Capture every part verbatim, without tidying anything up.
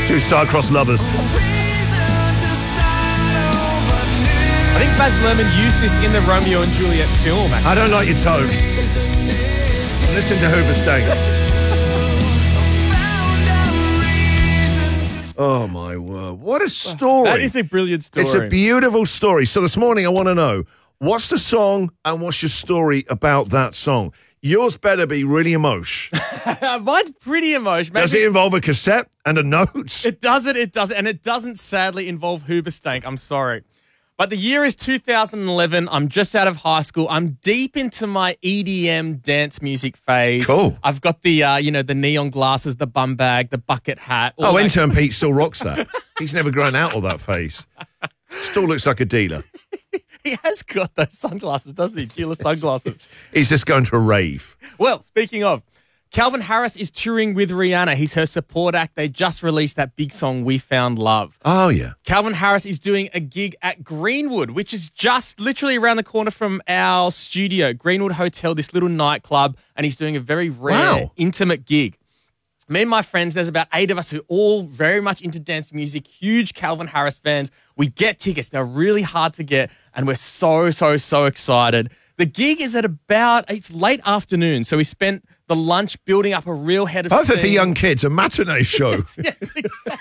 Two star-crossed lovers. I think Baz Luhrmann used this in the Romeo and Juliet film, actually. I don't like your tone. Listen to Hoobastank. Oh, my word. What a story. That is a brilliant story. It's a beautiful story. So this morning I want to know, what's the song and what's your story about that song? Yours better be really emotional. Mine's pretty emotional. Does it involve a cassette and a note? It doesn't, it doesn't. And it doesn't sadly involve Hoobastank. I'm sorry. But the year is two thousand eleven. I'm just out of high school. I'm deep into my E D M dance music phase. Cool. I've got the, uh, you know, the neon glasses, the bum bag, the bucket hat. Oh, that. intern Pete still rocks that. He's never grown out of that phase. Still looks like a dealer. He has got those sunglasses, doesn't he? Sheila sunglasses. He's just going to a rave. Well, speaking of, Calvin Harris is touring with Rihanna. He's her support act. They just released that big song, We Found Love. Oh, yeah. Calvin Harris is doing a gig at Greenwood, which is just literally around the corner from our studio, Greenwood Hotel, this little nightclub, and he's doing a very rare, Wow. intimate gig. Me and my friends, there's about eight of us who are all very much into dance music, huge Calvin Harris fans. We get tickets. They're really hard to get, and we're so, so, so excited. The gig is at about, it's late afternoon, so we spent the lunch building up a real head of steam. Perfect for young kids, a matinee show. Yes, yes, exactly.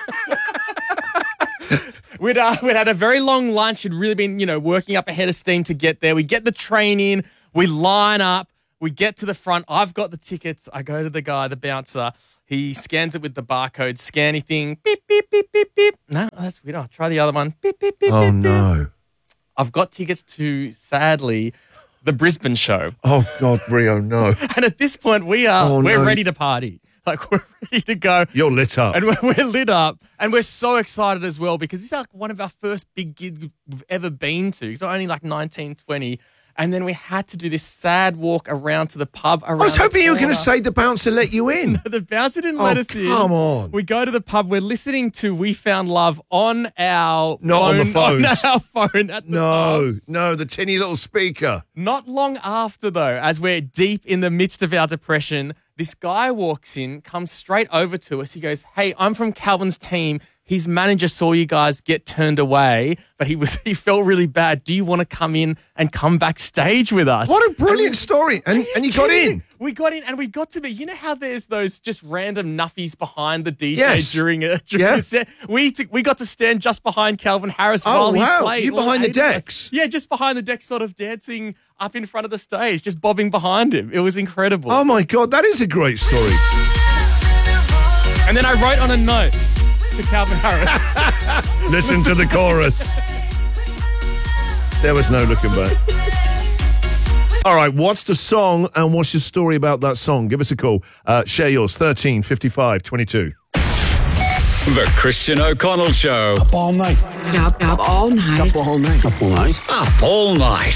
we'd, uh, we'd had a very long lunch. Had really been, you know, working up a head of steam to get there. We get the train in. We line up. We get to the front. I've got the tickets. I go to the guy, the bouncer. He scans it with the barcode scanny thing. Beep, beep, beep, beep, beep. No, that's weird. I'll try the other one. Beep, beep, beep, Oh, beep, no. beep. I've got tickets to, sadly, the Brisbane show. Oh, God, Rio, no. And at this point, we are, Oh, we're no. ready to party. Like, we're ready to go. You're lit up. And we're, we're lit up. And we're so excited as well because this is like one of our first big gigs we've ever been to. It's only like nineteen, twenty. And then we had to do this sad walk around to the pub around I was hoping the you were going to corner. say the bouncer let you in. The bouncer didn't Oh, let us in. come on. We go to the pub. We're listening to We Found Love on our Not on the phone, phones. on our phone at the pub. No, no, the tinny little speaker. Not long after, though, as we're deep in the midst of our depression, this guy walks in, comes straight over to us. He goes, "Hey, I'm from Calvin's team. His manager saw you guys get turned away, but he was he felt really bad. Do you want to come in and come backstage with us?" What a brilliant story. And, and you got in. We got in and we got to be, you know how there's those just random nuffies behind the D J Yes. during a, during Yeah. a set? We, t- we got to stand just behind Calvin Harris Oh, while he wow. played. You all behind the eight of us. decks? Yeah, just behind the decks, sort of dancing up in front of the stage, just bobbing behind him. It was incredible. Oh, my God, that is a great story. And then I wrote on a note to Calvin Harris. Listen to the chorus. There was no looking back. All right, what's the song and what's your story about that song? Give us a call. Uh, share yours, thirteen fifty-five twenty-two. The Christian O'Connell Show. Up all night. Up, up all night. Up all night. Up all night. Up all night.